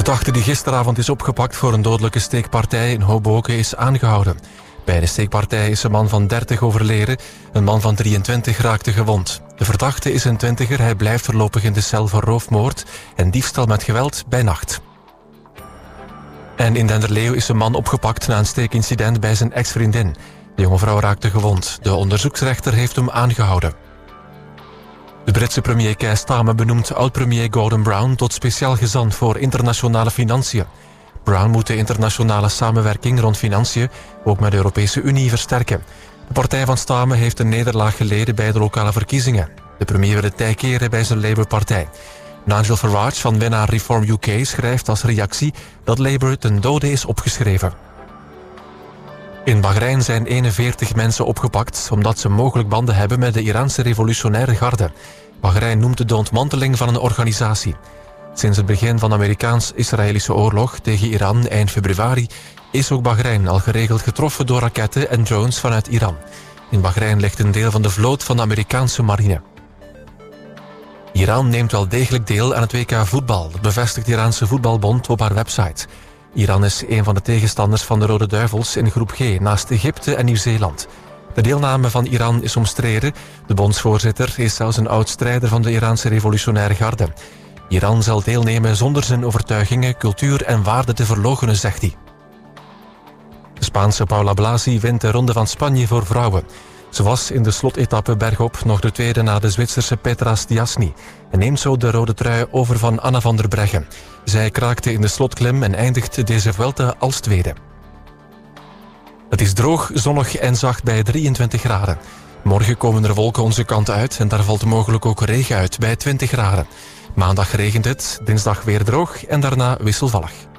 verdachte die gisteravond is opgepakt voor een dodelijke steekpartij in Hoboken is aangehouden. Bij de steekpartij is een man van 30 overleden, een man van 23 raakte gewond. De verdachte is een 20er, hij blijft voorlopig in de cel voor roofmoord en diefstal met geweld bij nacht. En in Denderleeuw is een man opgepakt na een steekincident bij zijn ex-vriendin. De jonge vrouw raakte gewond. De onderzoeksrechter heeft hem aangehouden. De Britse premier Keir Starmer benoemt oud-premier Gordon Brown tot speciaal gezant voor internationale financiën. Brown moet de internationale samenwerking rond financiën ook met de Europese Unie versterken. De partij van Starmer heeft een nederlaag geleden bij de lokale verkiezingen. De premier wil het tij keren bij zijn Labour-partij. Nigel Farage van winnaar Reform UK schrijft als reactie dat Labour ten dode is opgeschreven. In Bahrein zijn 41 mensen opgepakt omdat ze mogelijk banden hebben met de Iraanse revolutionaire garde. Bahrein noemt de ontmanteling van een organisatie. Sinds het begin van de Amerikaans-Israëlische oorlog tegen Iran eind februari is ook Bahrein al geregeld getroffen door raketten en drones vanuit Iran. In Bahrein ligt een deel van de vloot van de Amerikaanse marine. Iran neemt wel degelijk deel aan het WK voetbal. Dat bevestigt de Iraanse voetbalbond op haar website. Iran is een van de tegenstanders van de Rode Duivels in groep G, naast Egypte en Nieuw-Zeeland. De deelname van Iran is omstreden. De bondsvoorzitter is zelfs een oud-strijder van de Iraanse revolutionaire garde. Iran zal deelnemen zonder zijn overtuigingen, cultuur en waarden te verloochenen, zegt hij. De Spaanse Paula Blasi wint de Ronde van Spanje voor vrouwen. Ze was in de slotetappe bergop nog de tweede na de Zwitserse Petra Stiasny en neemt zo de rode trui over van Anna van der Breggen. Zij kraakte in de slotklim en eindigde deze Vuelta als tweede. Het is droog, zonnig en zacht bij 23 graden. Morgen komen er wolken onze kant uit en daar valt mogelijk ook regen uit bij 20 graden. Maandag regent het, dinsdag weer droog en daarna wisselvallig.